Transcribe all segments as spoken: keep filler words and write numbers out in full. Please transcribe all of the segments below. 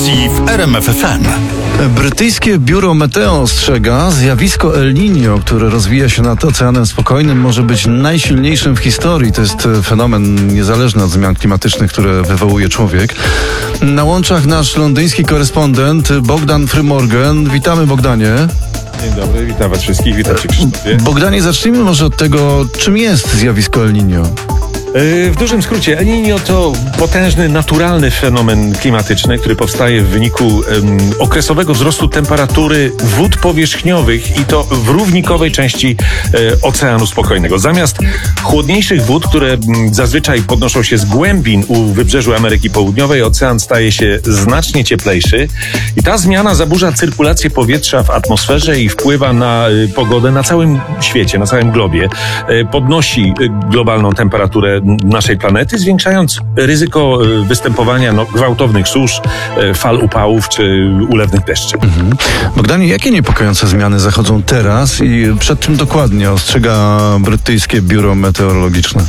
stacji w R M F F M. Brytyjskie biuro meteo ostrzega, zjawisko El Niño, które rozwija się nad Oceanem Spokojnym, może być najsilniejszym w historii. To jest fenomen niezależny od zmian klimatycznych, które wywołuje człowiek. Na łączach nasz londyński korespondent Bogdan Frymorgan. Witamy, Bogdanie. Dzień dobry, witam was wszystkich, witam cię, Krzysztofie. Bogdanie, zacznijmy może od tego, czym jest zjawisko El Niño. W dużym skrócie, El Niño to potężny, naturalny fenomen klimatyczny, który powstaje w wyniku um, okresowego wzrostu temperatury wód powierzchniowych i to w równikowej części e, Oceanu Spokojnego. Zamiast chłodniejszych wód, które m, zazwyczaj podnoszą się z głębin u wybrzeżu Ameryki Południowej, ocean staje się znacznie cieplejszy i ta zmiana zaburza cyrkulację powietrza w atmosferze i wpływa na e, pogodę na całym świecie, na całym globie. E, podnosi e, globalną temperaturę naszej planety, zwiększając ryzyko występowania no, gwałtownych susz, fal upałów czy ulewnych deszczy. Mhm. Bogdanie, jakie niepokojące zmiany zachodzą teraz i przed czym dokładnie ostrzega brytyjskie biuro meteorologiczne?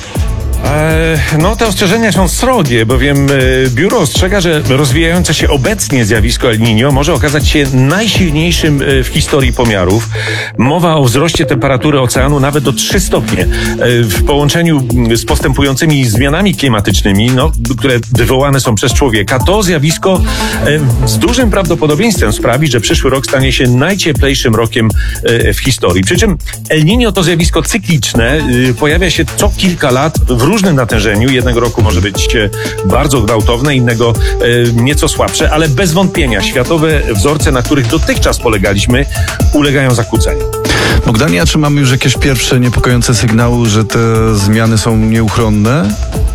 No, te ostrzeżenia są srogie, bowiem biuro ostrzega, że rozwijające się obecnie zjawisko El Niño może okazać się najsilniejszym w historii pomiarów. Mowa o wzroście temperatury oceanu nawet do trzech stopni. W połączeniu z postępującymi zmianami klimatycznymi, no, które wywołane są przez człowieka, to zjawisko z dużym prawdopodobieństwem sprawi, że przyszły rok stanie się najcieplejszym rokiem w historii. Przy czym El Niño to zjawisko cykliczne, pojawia się co kilka lat w różnym natężeniu. Jednego roku może być bardzo gwałtowne, innego e, nieco słabsze, ale bez wątpienia światowe wzorce, na których dotychczas polegaliśmy, ulegają zakłóceniu. Bogdanie, a czy mamy już jakieś pierwsze niepokojące sygnały, że te zmiany są nieuchronne?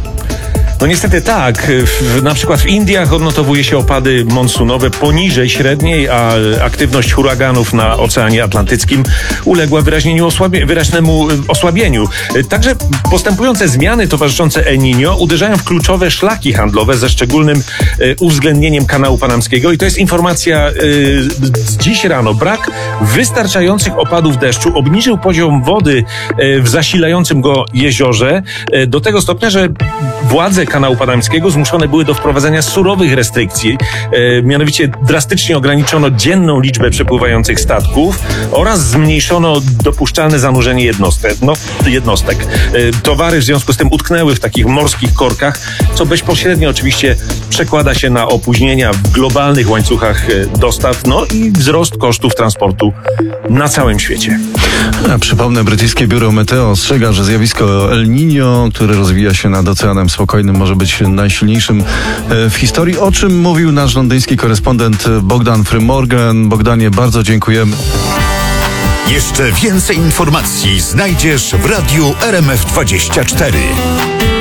No niestety tak. W, na przykład w Indiach odnotowuje się opady monsunowe poniżej średniej, a aktywność huraganów na Oceanie Atlantyckim uległa wyraźnieniu osłabie, wyraźnemu osłabieniu. Także postępujące zmiany towarzyszące El Niño uderzają w kluczowe szlaki handlowe ze szczególnym e, uwzględnieniem kanału panamskiego i to jest informacja e, z dziś rano. Brak wystarczających opadów deszczu obniżył poziom wody e, w zasilającym go jeziorze e, do tego stopnia, że władze kanału panamskiego zmuszone były do wprowadzenia surowych restrykcji. E, mianowicie drastycznie ograniczono dzienną liczbę przepływających statków oraz zmniejszono dopuszczalne zanurzenie jednostek. No, jednostek. E, towary w związku z tym utknęły w takich morskich korkach, co bezpośrednio oczywiście przekłada się na opóźnienia w globalnych łańcuchach dostaw, no i wzrost kosztów transportu na całym świecie. A przypomnę, brytyjskie biuro meteo ostrzega, że zjawisko El Niño, które rozwija się nad Oceanem Spokojnym, może być najsilniejszym w historii, o czym mówił nasz londyński korespondent Bogdan Frymorgan. Bogdanie, bardzo dziękujemy. Jeszcze więcej informacji znajdziesz w radiu R M F dwadzieścia cztery.